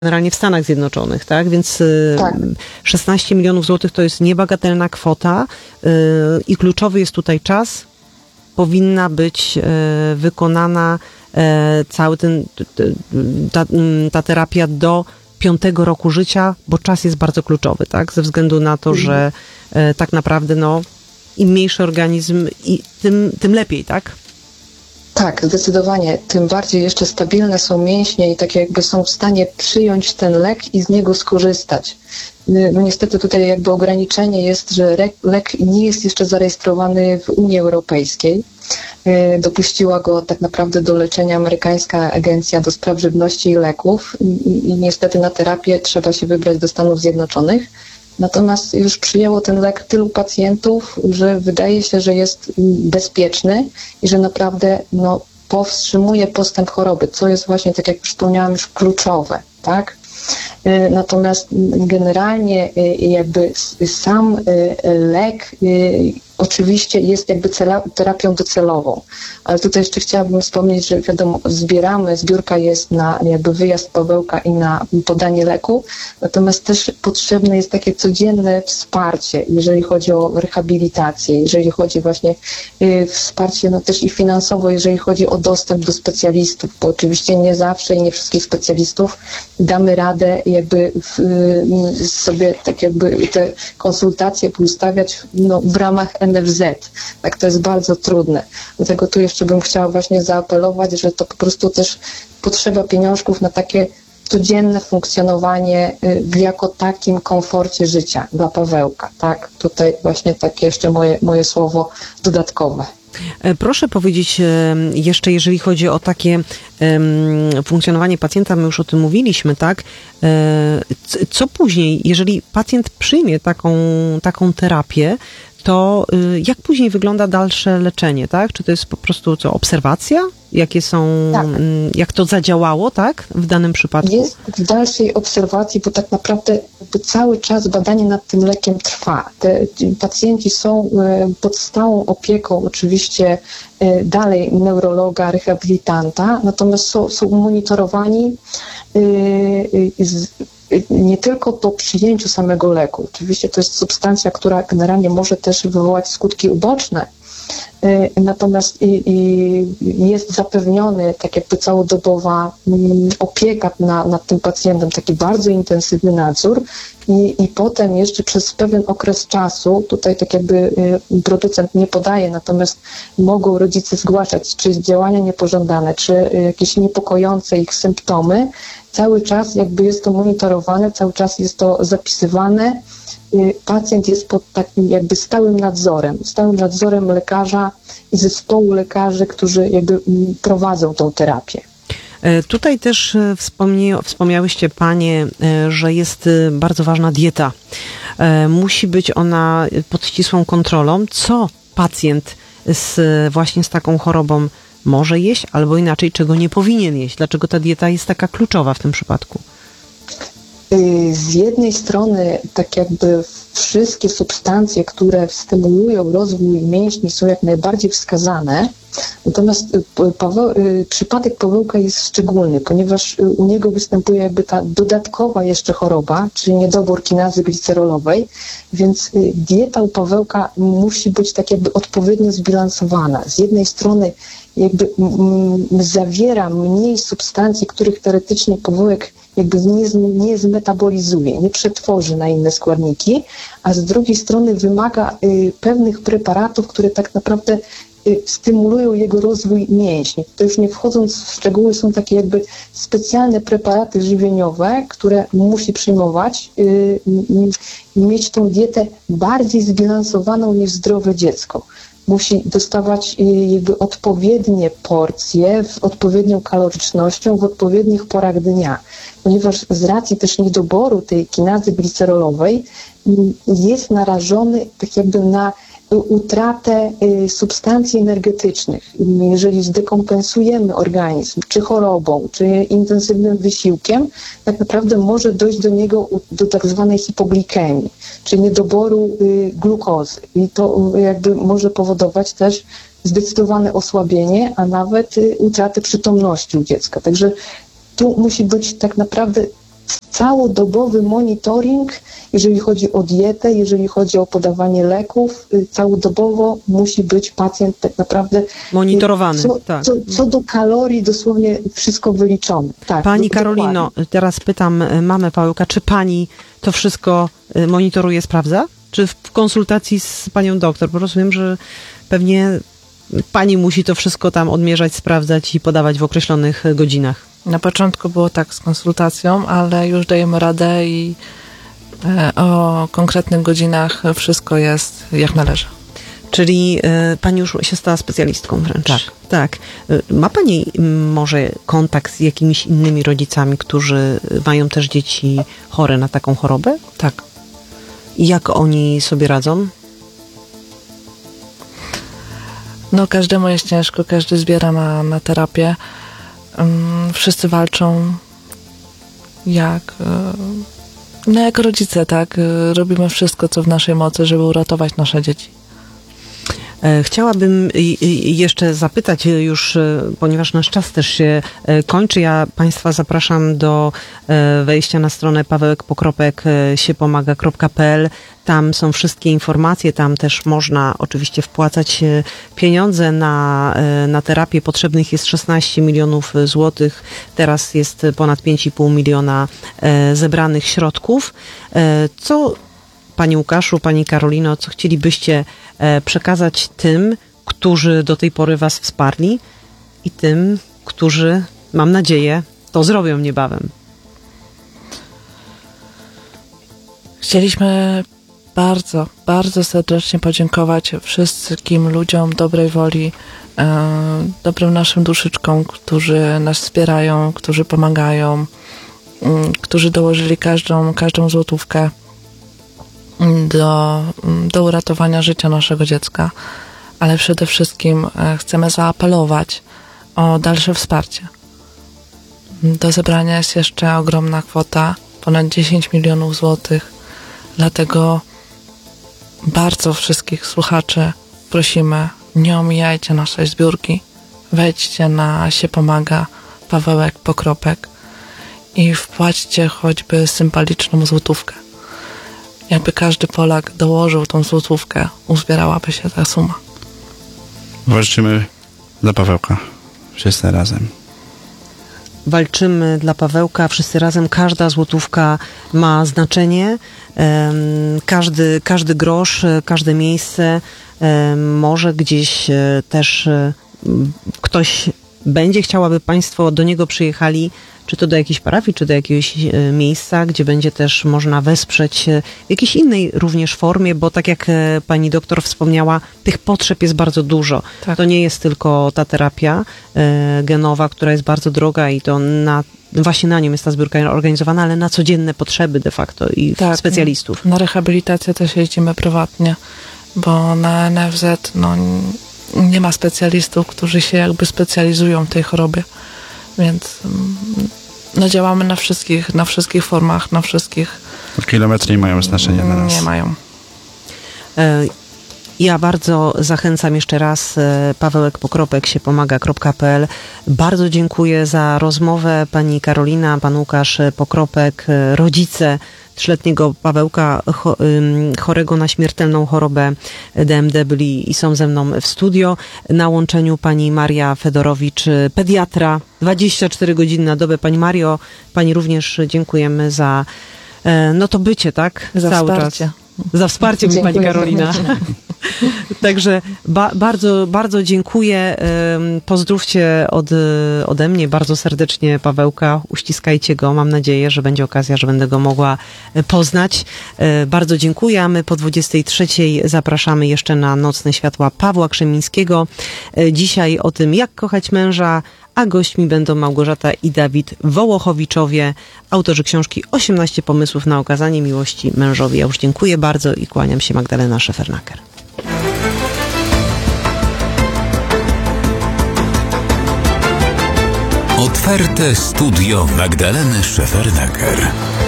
generalnie w Stanach Zjednoczonych, tak? Więc Tak. 16 milionów złotych to jest niebagatelna kwota i kluczowy jest tutaj czas. Powinna być wykonana cały ta terapia do 5 roku życia, bo czas jest bardzo kluczowy, tak? Ze względu na to, że tak naprawdę im mniejszy organizm, tym lepiej, tak? Tak, zdecydowanie. Tym bardziej jeszcze stabilne są mięśnie i tak jakby są w stanie przyjąć ten lek i z niego skorzystać. No niestety tutaj jakby ograniczenie jest, że lek nie jest jeszcze zarejestrowany w Unii Europejskiej. Dopuściła go tak naprawdę do leczenia amerykańska Agencja do Spraw Żywności i Leków i niestety na terapię trzeba się wybrać do Stanów Zjednoczonych. Natomiast już przyjęło ten lek tylu pacjentów, że wydaje się, że jest bezpieczny i że naprawdę powstrzymuje postęp choroby, co jest właśnie, tak jak wspomniałam, już kluczowe, tak? Natomiast generalnie jakby sam lek oczywiście jest jakby terapią docelową, ale tutaj jeszcze chciałabym wspomnieć, że wiadomo, zbiórka jest na jakby wyjazd Pawełka i na podanie leku, natomiast też potrzebne jest takie codzienne wsparcie, jeżeli chodzi o rehabilitację, jeżeli chodzi właśnie wsparcie też i finansowo, jeżeli chodzi o dostęp do specjalistów, bo oczywiście nie zawsze i nie wszystkich specjalistów damy radę jakby sobie tak jakby te konsultacje ustawiać w ramach NFZ. Tak, to jest bardzo trudne. Dlatego tu jeszcze bym chciała właśnie zaapelować, że to po prostu też potrzeba pieniążków na takie codzienne funkcjonowanie w jako takim komforcie życia dla Pawełka. Tak, tutaj właśnie takie jeszcze moje słowo dodatkowe. Proszę powiedzieć jeszcze, jeżeli chodzi o takie funkcjonowanie pacjenta, my już o tym mówiliśmy, tak? Co później, jeżeli pacjent przyjmie taką terapię, to jak później wygląda dalsze leczenie, tak? Czy to jest po prostu obserwacja? Jakie są, tak. Jak to zadziałało, tak? W danym przypadku? Jest w dalszej obserwacji, bo tak naprawdę cały czas badanie nad tym lekiem trwa. Pacjenci są pod stałą opieką oczywiście dalej neurologa, rehabilitanta, natomiast są monitorowani nie tylko po przyjęciu samego leku. Oczywiście to jest substancja, która generalnie może też wywołać skutki uboczne, natomiast jest zapewniony tak jakby całodobowa opieka nad tym pacjentem, taki bardzo intensywny nadzór i potem jeszcze przez pewien okres czasu, tutaj tak jakby producent nie podaje, natomiast mogą rodzice zgłaszać, czy działania niepożądane, czy jakieś niepokojące ich symptomy. Cały czas jakby jest to monitorowane, cały czas jest to zapisywane. Pacjent jest pod takim jakby stałym nadzorem lekarza i zespołu lekarzy, którzy jakby prowadzą tą terapię. Tutaj też wspomniałyście Panie, że jest bardzo ważna dieta. Musi być ona pod ścisłą kontrolą. Co pacjent właśnie z taką chorobą może jeść, albo inaczej, czego nie powinien jeść? Dlaczego ta dieta jest taka kluczowa w tym przypadku? Z jednej strony tak jakby wszystkie substancje, które stymulują rozwój mięśni, są jak najbardziej wskazane, natomiast przypadek Pawełka jest szczególny, ponieważ u niego występuje jakby ta dodatkowa jeszcze choroba, czyli niedobór kinazy glicerolowej, więc dieta u Pawełka musi być tak jakby odpowiednio zbilansowana. Z jednej strony jakby zawiera mniej substancji, których teoretycznie Pawełek jakby nie zmetabolizuje, nie przetworzy na inne składniki, a z drugiej strony wymaga pewnych preparatów, które tak naprawdę stymulują jego rozwój mięśni. To już nie wchodząc w szczegóły, są takie jakby specjalne preparaty żywieniowe, które musi przyjmować i mieć tą dietę bardziej zbilansowaną niż zdrowe dziecko. Musi dostawać jakby odpowiednie porcje z odpowiednią kalorycznością w odpowiednich porach dnia, ponieważ z racji też niedoboru tej kinazy glicerolowej jest narażony tak jakby na utratę substancji energetycznych. Jeżeli zdekompensujemy organizm, czy chorobą, czy intensywnym wysiłkiem, tak naprawdę może dojść do niego do tak zwanej hipoglikemii, czyli niedoboru glukozy. I to jakby może powodować też zdecydowane osłabienie, a nawet utratę przytomności u dziecka. Także tu musi być tak naprawdę całodobowy monitoring, jeżeli chodzi o dietę, jeżeli chodzi o podawanie leków, całodobowo musi być pacjent tak naprawdę monitorowany. Co do kalorii dosłownie wszystko wyliczone. Tak, Pani Karolino, dokładnie. Teraz pytam mamę Pawełka, czy pani to wszystko monitoruje, sprawdza? Czy w konsultacji z panią doktor? Bo rozumiem, że pewnie pani musi to wszystko tam odmierzać, sprawdzać i podawać w określonych godzinach. Na początku było tak z konsultacją, ale już dajemy radę i o konkretnych godzinach wszystko jest jak należy. Czyli pani już się stała specjalistką wręcz. Tak. Ma pani może kontakt z jakimiś innymi rodzicami, którzy mają też dzieci chore na taką chorobę? Tak. I jak oni sobie radzą? No każdemu jest ciężko, każdy zbiera na terapię. Wszyscy walczą jak rodzice, tak? Robimy wszystko, co w naszej mocy, żeby uratować nasze dzieci. Chciałabym jeszcze zapytać już, ponieważ nasz czas też się kończy, ja Państwa zapraszam do wejścia na stronę pawełek_siepomaga.pl. Tam są wszystkie informacje, tam też można oczywiście wpłacać pieniądze na terapię. Potrzebnych jest 16 milionów złotych. Teraz jest ponad 5,5 miliona zebranych środków. Co, Panie Łukaszu, Pani Karolino, co chcielibyście przekazać tym, którzy do tej pory Was wsparli i tym, którzy, mam nadzieję, to zrobią niebawem? Chcieliśmy bardzo, bardzo serdecznie podziękować wszystkim ludziom dobrej woli, dobrym naszym duszyczkom, którzy nas wspierają, którzy pomagają, którzy dołożyli każdą złotówkę do uratowania życia naszego dziecka, ale przede wszystkim chcemy zaapelować o dalsze wsparcie. Do zebrania jest jeszcze ogromna kwota, ponad 10 milionów złotych, dlatego bardzo wszystkich słuchaczy prosimy, nie omijajcie naszej zbiórki, wejdźcie na Siepomaga, Pawełek, Pokropek i wpłaćcie choćby symboliczną złotówkę. Jakby każdy Polak dołożył tą złotówkę, uzbierałaby się ta suma. Walczymy dla Pawełka. Wszyscy razem. Walczymy dla Pawełka, wszyscy razem. Każda złotówka ma znaczenie. Każdy grosz, każde miejsce. Może gdzieś też ktoś będzie chciał, aby Państwo do niego przyjechali, czy to do jakiejś parafii, czy do jakiegoś miejsca, gdzie będzie też można wesprzeć w jakiejś innej również formie, bo tak jak pani doktor wspomniała, tych potrzeb jest bardzo dużo. Tak. To nie jest tylko ta terapia genowa, która jest bardzo droga i to właśnie na nią jest ta zbiórka organizowana, ale na codzienne potrzeby de facto i tak, specjalistów. Na rehabilitację też jeździmy prywatnie, bo na NFZ nie ma specjalistów, którzy się jakby specjalizują w tej chorobie, więc działamy na wszystkich formach, na wszystkich. Kilometry nie mają znaczenia dla nas. Nie mają. Ja bardzo zachęcam jeszcze raz, Pawełek_Pokropek, siepomaga.pl. Bardzo dziękuję za rozmowę. Pani Karolina, pan Łukasz Pokropek, rodzice 3-letniego Pawełka chorego na śmiertelną chorobę DMD byli i są ze mną w studio. Na łączeniu pani Maria Fedorowicz, pediatra, 24 godziny na dobę. Pani Mario, pani również dziękujemy za to bycie, tak? Za cały wsparcie. Czas. Za wsparcie mi pani Karolina. Także bardzo, bardzo dziękuję. Pozdrówcie ode mnie bardzo serdecznie Pawełka. Uściskajcie go. Mam nadzieję, że będzie okazja, że będę go mogła poznać. Bardzo dziękuję. A my po 23:00 zapraszamy jeszcze na Nocne Światła Pawła Krzemińskiego. Dzisiaj o tym, jak kochać męża, a gośćmi będą Małgorzata i Dawid Wołochowiczowie, autorzy książki 18 pomysłów na okazanie miłości mężowi. Ja już dziękuję bardzo i kłaniam się, Magdalena Szefernaker. Otwarte studio Magdaleny Szefernaker.